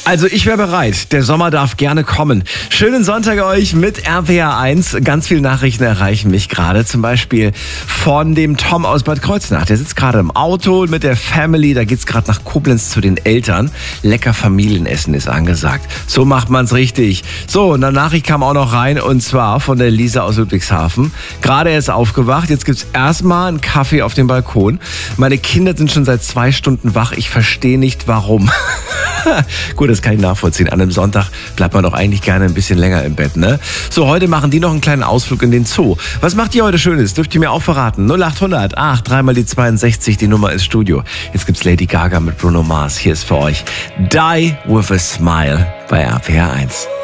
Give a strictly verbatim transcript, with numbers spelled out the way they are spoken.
Also ich wäre bereit. Der Sommer darf gerne kommen. Schönen Sonntag euch mit R P R eins. Ganz viele Nachrichten erreichen mich gerade. Zum Beispiel von dem Tom aus Bad Kreuznach. Der sitzt gerade im Auto mit der Family. Da geht's gerade nach Koblenz zu den Eltern. Lecker Familienessen ist angesagt. So macht man's richtig. So, und eine Nachricht kam auch noch rein. Und zwar von der Lisa aus Ludwigshafen. Gerade erst aufgewacht. Jetzt gibt's erstmal einen Kaffee auf dem Balkon. Meine Kinder sind schon seit zwei Stunden wach. Ich verstehe nicht, warum. Gut, das kann ich nachvollziehen. An einem Sonntag bleibt man doch eigentlich gerne ein bisschen länger im Bett, ne? So, heute machen die noch einen kleinen Ausflug in den Zoo. Was macht ihr heute Schönes? Dürft ihr mir auch verraten? null acht hundert acht, dreimal die zweiundsechzig, die Nummer ist Studio. Jetzt gibt's Lady Gaga mit Bruno Mars. Hier ist für euch Die With A Smile bei R P R eins.